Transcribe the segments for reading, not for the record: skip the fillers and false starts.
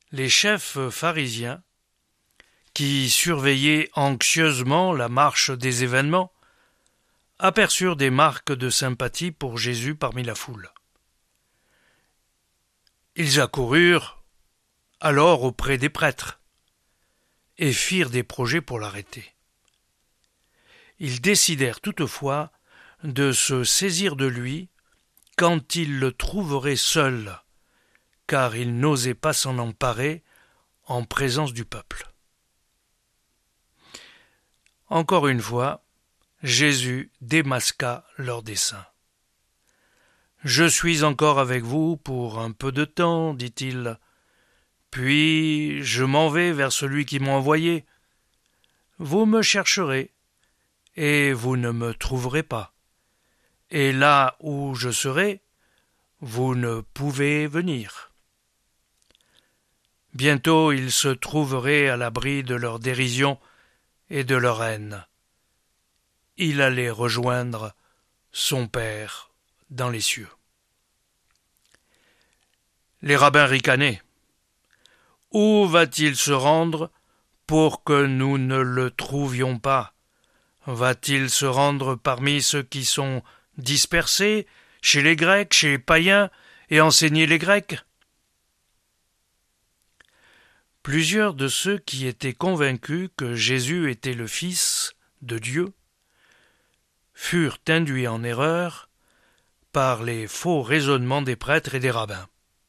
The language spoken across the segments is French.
Les chefs pharisiens, qui surveillaient anxieusement la marche des événements, aperçurent des marques de sympathie pour Jésus parmi la foule. Ils accoururent alors auprès des prêtres et firent des projets pour l'arrêter. Ils décidèrent toutefois de se saisir de lui quand ils le trouveraient seul, car ils n'osaient pas s'en emparer en présence du peuple. Encore une fois, Jésus démasqua leur dessein. « Je suis encore avec vous pour un peu de temps, dit-il, puis je m'en vais vers celui qui m'a envoyé. Vous me chercherez, et vous ne me trouverez pas. Et là où je serai, vous ne pouvez venir. » Bientôt ils se trouveraient à l'abri de leur dérision et de leur haine. Il allait rejoindre son Père dans les cieux. Les rabbins ricanaient. Où va-t-il se rendre pour que nous ne le trouvions pas? Va-t-il se rendre parmi ceux qui sont dispersés, chez les Grecs, chez les païens, et enseigner les Grecs? Plusieurs de ceux qui étaient convaincus que Jésus était le Fils de Dieu furent induits en erreur par les faux raisonnements des prêtres et des rabbins.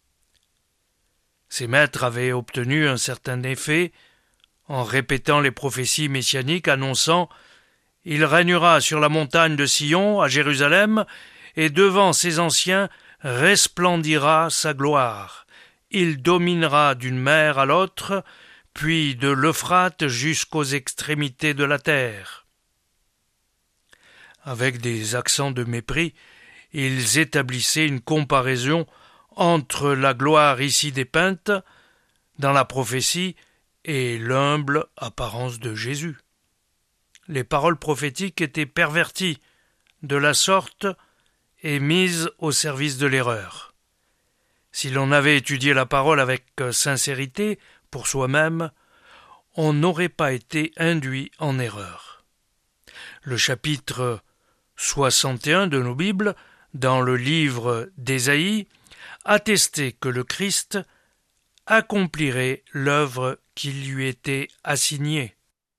Ces maîtres avaient obtenu un certain effet en répétant les prophéties messianiques annonçant « Il régnera sur la montagne de Sion, à Jérusalem, et devant ses anciens resplendira sa gloire. Il dominera d'une mer à l'autre, puis de l'Euphrate jusqu'aux extrémités de la terre. » Avec des accents de mépris, ils établissaient une comparaison entre la gloire ici dépeinte dans la prophétie et l'humble apparence de Jésus. Les paroles prophétiques étaient perverties de la sorte et mises au service de l'erreur. Si l'on avait étudié la parole avec sincérité pour soi-même, on n'aurait pas été induit en erreur. Le chapitre 61 de nos Bibles, dans le livre d'Ésaïe, attestait que le Christ accomplirait l'œuvre qui lui était assignée.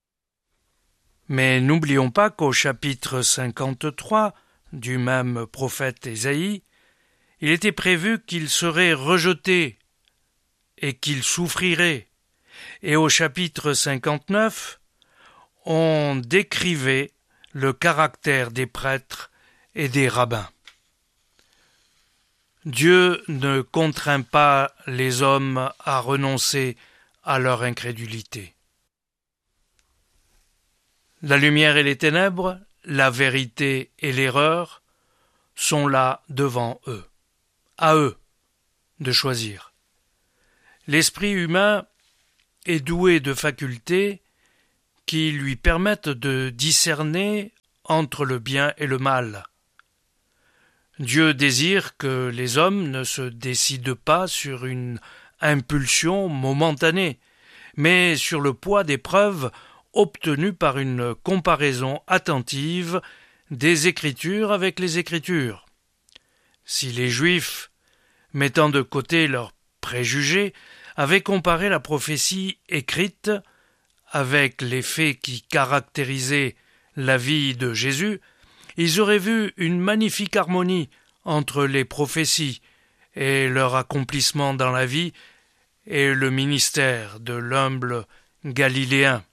Mais n'oublions pas qu'au chapitre 53 du même prophète Ésaïe, il était prévu qu'il serait rejeté et qu'il souffrirait. Et au chapitre 59, on décrivait le caractère des prêtres et des rabbins. Dieu ne contraint pas les hommes à renoncer à leur incrédulité. La lumière et les ténèbres, la vérité et l'erreur sont là devant eux. À eux de choisir. L'esprit humain est doué de facultés qui lui permettent de discerner entre le bien et le mal. Dieu désire que les hommes ne se décident pas sur une impulsion momentanée, mais sur le poids des preuves obtenues par une comparaison attentive des Écritures avec les Écritures. Si les Juifs, mettant de côté leurs préjugés, avaient comparé la prophétie écrite avec les faits qui caractérisaient la vie de Jésus, ils auraient vu une magnifique harmonie entre les prophéties et leur accomplissement dans la vie et le ministère de l'humble Galiléen.